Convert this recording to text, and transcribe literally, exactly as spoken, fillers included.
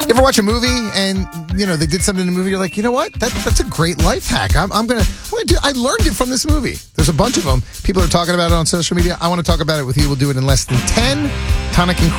You ever watch a movie and, you know, they did something in the movie, you're like, you know what? That, that's a great life hack. I'm, I'm going to, I learned it from this movie. There's a bunch of them. People are talking about it on social media. I want to talk about it with you. We'll do it in less than ten. Tonic and